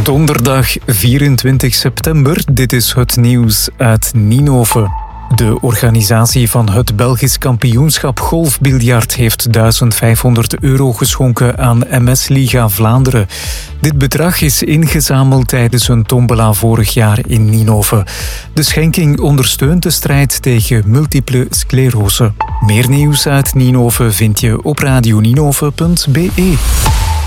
Donderdag 24 september. Dit is het nieuws uit Ninove. De organisatie van het Belgisch kampioenschap golfbiljart heeft €1500 geschonken aan MS Liga Vlaanderen. Dit bedrag is ingezameld tijdens een tombola vorig jaar in Ninove. De schenking ondersteunt de strijd tegen multiple sclerose. Meer nieuws uit Ninove vind je op radioninove.be.